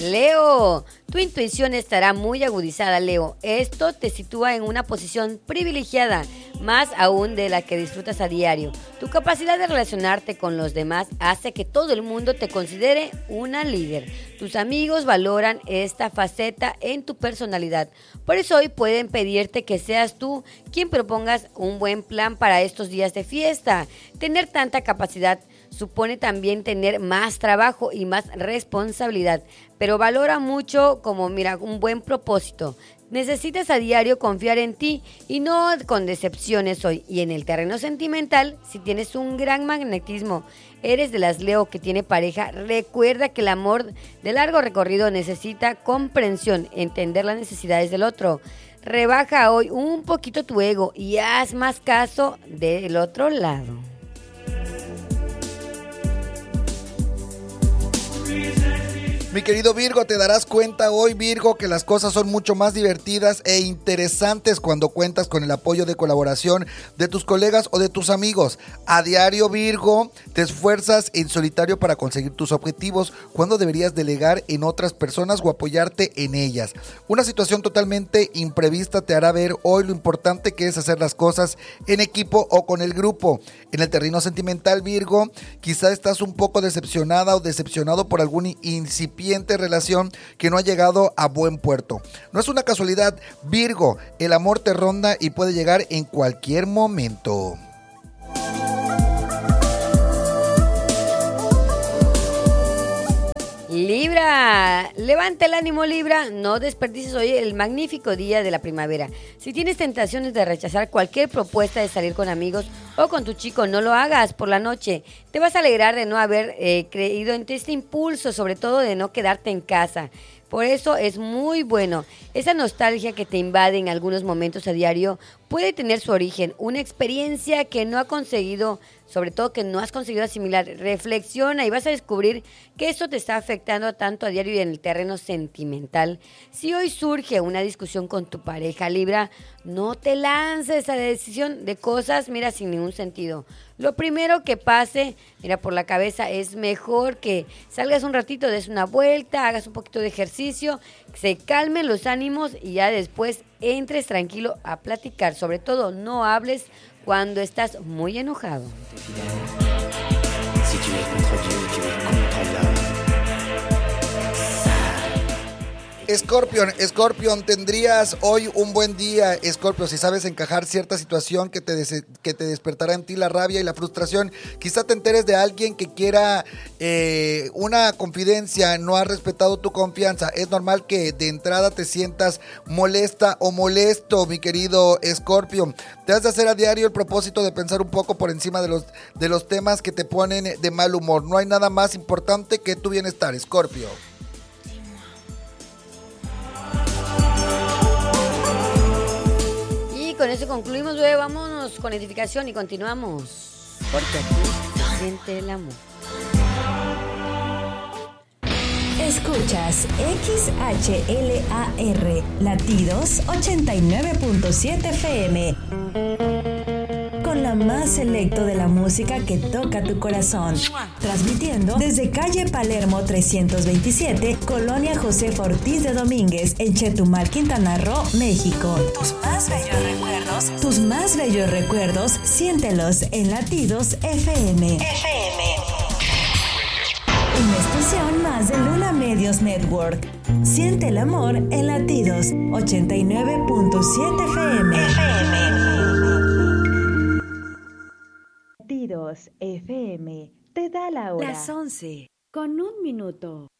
Leo, tu intuición estará muy agudizada, Leo. Esto te sitúa en una posición privilegiada, más aún de la que disfrutas a diario. Tu capacidad de relacionarte con los demás hace que todo el mundo te considere una líder. Tus amigos valoran esta faceta en tu personalidad. Por eso hoy pueden pedirte que seas tú quien propongas un buen plan para estos días de fiesta. Tener tanta capacidad supone también tener más trabajo y más responsabilidad, pero valora mucho como, un buen propósito. Necesitas a diario confiar en ti y no con decepciones hoy. Y en el terreno sentimental, si tienes un gran magnetismo, eres de las Leo que tiene pareja, recuerda que el amor de largo recorrido necesita comprensión, entender las necesidades del otro. Rebaja hoy un poquito tu ego y haz más caso del otro lado. Mi querido Virgo, te darás cuenta hoy, Virgo, que las cosas son mucho más divertidas e interesantes cuando cuentas con el apoyo de colaboración de tus colegas o de tus amigos. A diario, Virgo, te esfuerzas en solitario para conseguir tus objetivos cuando deberías delegar en otras personas o apoyarte en ellas. Una situación totalmente imprevista te hará ver hoy lo importante que es hacer las cosas en equipo o con el grupo. En el terreno sentimental, Virgo, quizá estás un poco decepcionada o decepcionado por algún incipiente relación que no ha llegado a buen puerto. No es una casualidad, Virgo, el amor te ronda y puede llegar en cualquier momento. Libra, levanta el ánimo, Libra, no desperdicies hoy el magnífico día de la primavera. Si tienes tentaciones de rechazar cualquier propuesta de salir con amigos o con tu chico, no lo hagas por la noche. Te vas a alegrar de no haber creído en este impulso, sobre todo de no quedarte en casa. Por eso es muy bueno. Esa nostalgia que te invade en algunos momentos a diario puede tener su origen, una experiencia que no ha conseguido, sobre todo que no has conseguido asimilar. Reflexiona y vas a descubrir que esto te está afectando tanto a diario y en el terreno sentimental. Si hoy surge una discusión con tu pareja, Libra, no te lances a la decisión de cosas, sin ningún sentido. Lo primero que pase, por la cabeza, es mejor que salgas un ratito, des una vuelta, hagas un poquito de ejercicio, se calmen los ánimos y ya después entres tranquilo a platicar. Sobre todo, no hables cuando estás muy enojado. Si tu es contre Dieu, tu es contre l'homme. Escorpión, tendrías hoy un buen día, Escorpio, si sabes encajar cierta situación que te despertará en ti la rabia y la frustración. Quizá te enteres de alguien que quiera una confidencia, no ha respetado tu confianza. Es normal que de entrada te sientas molesta o molesto, mi querido Escorpio. Te has de hacer a diario el propósito de pensar un poco por encima de los temas que te ponen de mal humor. No hay nada más importante que tu bienestar, Escorpio. Con eso concluimos, bebé. Vámonos con edificación y continuamos. Porque aquí se siente el amor. Escuchas XHLAR Latidos 89.7 FM. Con la más selecto de la música que toca tu corazón. Transmitiendo desde calle Palermo 327, Colonia Josefa Ortiz de Domínguez, en Chetumal, Quintana Roo, México. Tus más bellos recuerdos, siéntelos en Latidos FM. Una estación más de Luna Medios Network. Siente el amor en Latidos 89.7 FM. Latidos FM te da la hora. Las 11:01.